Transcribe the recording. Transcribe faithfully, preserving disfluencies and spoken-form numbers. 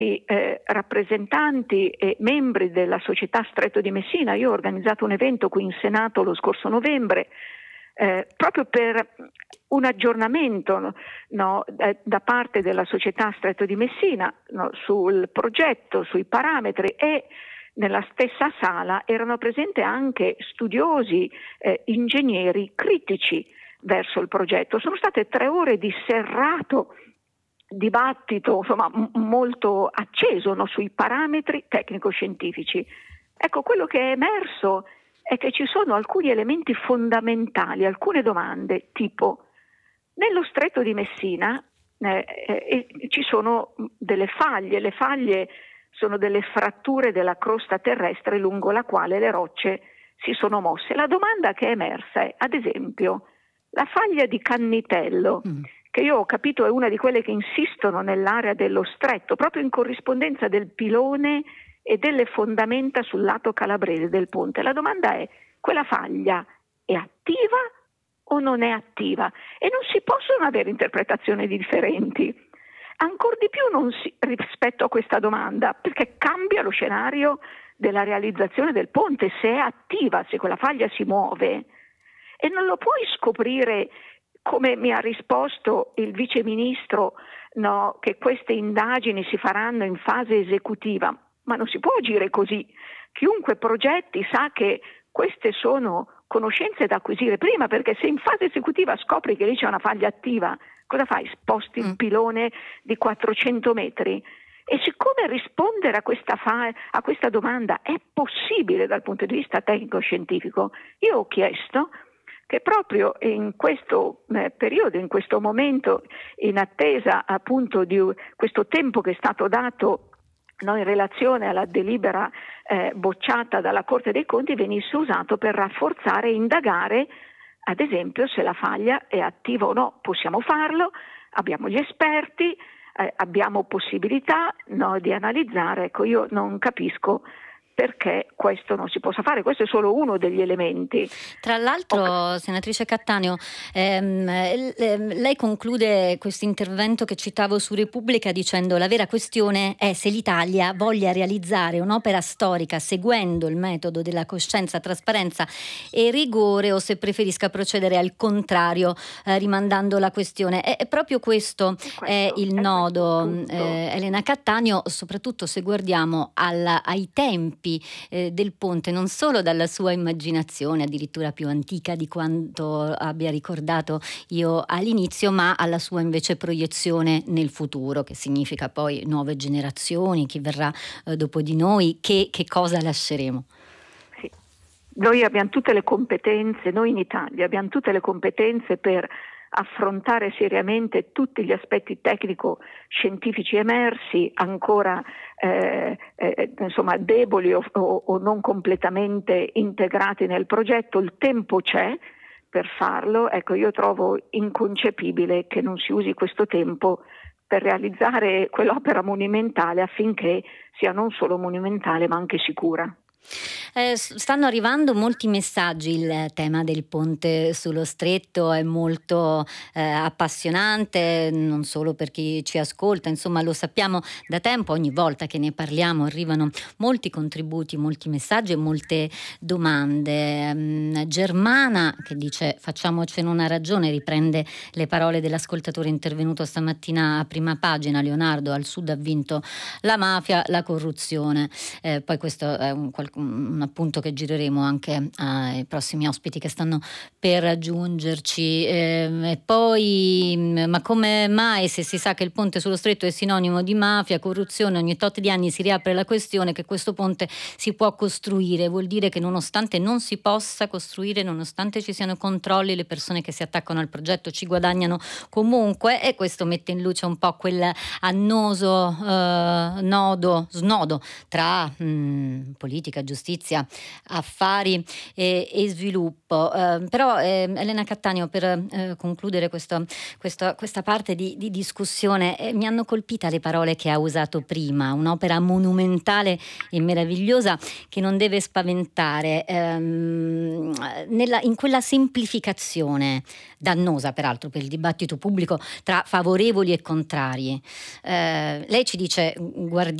eh, rappresentanti e membri della società Stretto di Messina. Io ho organizzato un evento qui in Senato lo scorso novembre eh, proprio per un aggiornamento no, da, da parte della società Stretto di Messina no, sul progetto, sui parametri, e nella stessa sala erano presenti anche studiosi, eh, ingegneri critici verso il progetto. Sono state tre ore di serrato dibattito, insomma, m- molto acceso no, sui parametri tecnico-scientifici. Ecco, quello che è emerso è che ci sono alcuni elementi fondamentali, alcune domande, tipo nello Stretto di Messina eh, eh, ci sono delle faglie, le faglie sono delle fratture della crosta terrestre lungo la quale le rocce si sono mosse. La domanda che è emersa è, ad esempio, la faglia di Cannitello, mm. che io ho capito è una di quelle che insistono nell'area dello stretto, proprio in corrispondenza del pilone e delle fondamenta sul lato calabrese del ponte. La domanda è, quella faglia è attiva o non è attiva? E non si possono avere interpretazioni differenti. Ancor di più non si, rispetto a questa domanda, perché cambia lo scenario della realizzazione del ponte, se è attiva, se quella faglia si muove. E non lo puoi scoprire, come mi ha risposto il vice ministro, no, che queste indagini si faranno in fase esecutiva, ma non si può agire così. Chiunque progetti sa che queste sono conoscenze da acquisire prima, perché se in fase esecutiva scopri che lì c'è una faglia attiva, cosa fai? Sposti il pilone di quattrocento metri? E siccome rispondere a questa, fa- a questa domanda è possibile dal punto di vista tecnico-scientifico, io ho chiesto che proprio in questo eh, periodo, in questo momento, in attesa appunto di questo tempo che è stato dato no, in relazione alla delibera eh, bocciata dalla Corte dei Conti, venisse usato per rafforzare e indagare, ad esempio, se la faglia è attiva o no. Possiamo farlo, abbiamo gli esperti, eh, abbiamo possibilità no, di analizzare. Ecco, io non capisco perché questo non si possa fare. Questo è solo uno degli elementi. Tra l'altro, okay. Senatrice Cattaneo, ehm, lei conclude questo intervento che citavo su Repubblica dicendo: la vera questione è se l'Italia voglia realizzare un'opera storica seguendo il metodo della coscienza, trasparenza e rigore, o se preferisca procedere al contrario, eh, rimandando la questione. È, è proprio questo, questo è il è nodo, eh, Elena Cattaneo, soprattutto se guardiamo al, ai tempi Eh, del ponte, non solo dalla sua immaginazione addirittura più antica di quanto abbia ricordato io all'inizio, ma alla sua invece proiezione nel futuro, che significa poi nuove generazioni, chi verrà eh, dopo di noi, che, che cosa lasceremo. Sì. Noi abbiamo tutte le competenze, noi in Italia abbiamo tutte le competenze per affrontare seriamente tutti gli aspetti tecnico-scientifici emersi, ancora eh, eh, insomma deboli o, o, o non completamente integrati nel progetto. Il tempo c'è per farlo. Ecco, io trovo inconcepibile che non si usi questo tempo per realizzare quell'opera monumentale affinché sia non solo monumentale ma anche sicura. Eh, stanno arrivando molti messaggi, il tema del ponte sullo stretto è molto eh, appassionante, non solo per chi ci ascolta, insomma lo sappiamo da tempo, ogni volta che ne parliamo arrivano molti contributi, molti messaggi e molte domande. Um, Germana, che dice facciamocene una ragione, riprende le parole dell'ascoltatore intervenuto stamattina a Prima Pagina: Leonardo, al sud ha vinto la mafia, la corruzione. Eh, poi questo è un qualcosa un appunto che gireremo anche ai prossimi ospiti che stanno per raggiungerci. Eh, e poi, ma come mai, se si sa che il ponte sullo stretto è sinonimo di mafia, corruzione, ogni tot di anni si riapre la questione che questo ponte si può costruire? Vuol dire che nonostante non si possa costruire, nonostante ci siano controlli, le persone che si attaccano al progetto ci guadagnano comunque, e questo mette in luce un po' quel annoso eh, nodo, snodo tra mh, politica, politica, giustizia, affari e, e sviluppo. Eh, però eh, Elena Cattaneo, per eh, concludere questo, questo, questa parte di, di discussione, eh, mi hanno colpita le parole che ha usato prima, un'opera monumentale e meravigliosa che non deve spaventare, ehm, nella, in quella semplificazione dannosa peraltro per il dibattito pubblico tra favorevoli e contrari. Eh, lei ci dice: guardiamo